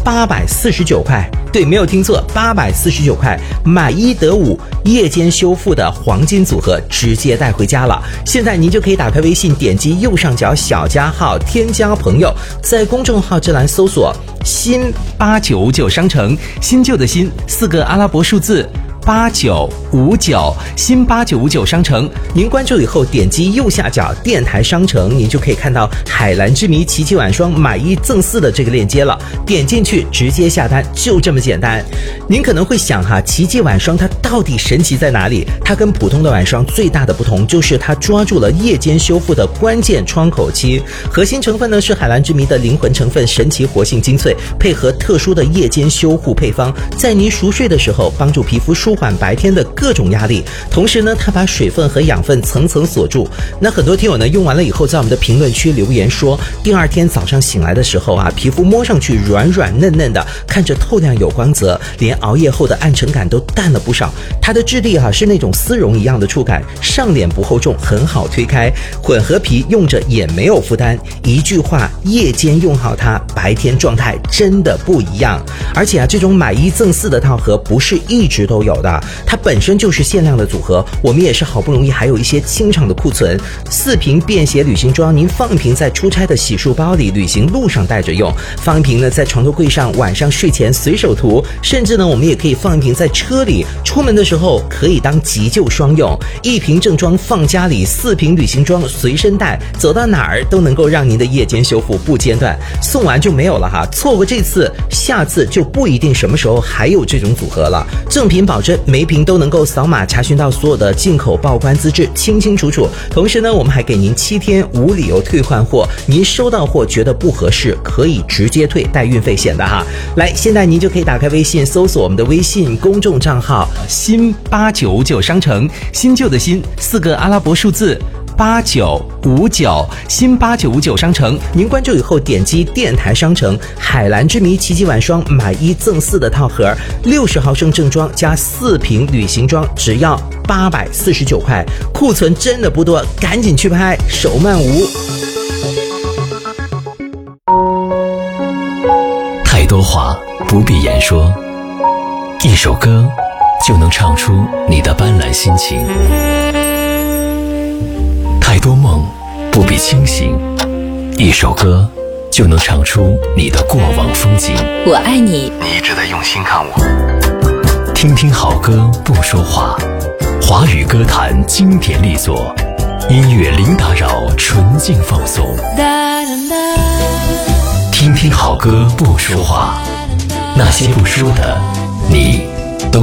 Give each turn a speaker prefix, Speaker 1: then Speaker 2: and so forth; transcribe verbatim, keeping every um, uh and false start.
Speaker 1: 八百四十九块。对，没有听错，八百四十九块买一得五，夜间修复的黄金组合直接带回家了。现在您就可以打开微信，点击右上角小加号，添加朋友，在公众号这栏搜索新八九五九商城，新旧的新，四个阿拉伯数字八九五九，新八九五九商城。您关注以后，点击右下角电台商城，您就可以看到海蓝之谜奇迹晚霜买一赠四的这个链接了。点进去直接下单，就这么简单。您可能会想哈，奇迹晚霜它到底神奇在哪里？它跟普通的晚霜最大的不同就是它抓住了夜间修复的关键窗口期。核心成分呢是海蓝之谜的灵魂成分神奇活性精粹，配合特殊的夜间修护配方，在您熟睡的时候帮助皮肤舒缓白天的各种压力，同时呢它把水分和养分层层锁住。那很多听友呢用完了以后，在我们的评论区留言说，第二天早上醒来的时候啊，皮肤摸上去软软嫩嫩的，看着透亮有光泽，连熬夜后的暗沉感都淡了不少。它的质地啊是那种丝绒一样的触感，上脸不厚重，很好推开，混合皮用着也没有负担。一句话，夜间用好它，白天状态真的不一样。而且啊，这种买一赠四的套盒不是一直都有的，它本身就是限量的组合，我们也是好不容易还有一些清场的库存。四瓶便携旅行装，您放一瓶在出差的洗漱包里，旅行路上带着用；放一瓶呢在床头柜上，晚上睡前随手涂；甚至呢我们也可以放一瓶在车里，出门的时候可以当急救双用。一瓶正装放家里，四瓶旅行装随身带，走到哪儿都能够让您的夜间修复不间断。送完就没有了哈，错过这次，下次就不一定什么时候还有这种组合了。正品保证，每瓶都能够扫码查询到所有的进口报关资质，清清楚楚。同时呢，我们还给您七天无理由退换货，您收到货觉得不合适，可以直接退，带运费险的哈。来，现在您就可以打开微信，搜索我们的微信公众账号新八九五九商城，新旧的新，四个阿拉伯数字八九五九，新八九五九商城。您关注以后，点击电台商城海蓝之谜奇迹晚霜买一赠四的套盒，六十毫升正装加四瓶旅行装，只要八百四十九块，库存真的不多，赶紧去拍，手慢无。
Speaker 2: 太多话不必言说，一首歌就能唱出你的斑斓心情。太多梦不必清醒，一首歌就能唱出你的过往风景。
Speaker 3: 我爱你，
Speaker 2: 你一直在用心看我。听听好歌不说话，华语歌坛经典力作，音乐零打扰，纯净放松。听听好歌不说话，那些不说的